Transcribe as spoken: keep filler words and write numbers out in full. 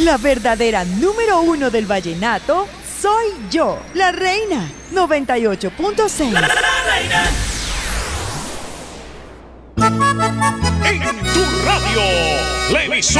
La verdadera número uno del vallenato soy yo, la reina. noventa y ocho punto seis. ¡La, la, la reina! En tu radio, la emisora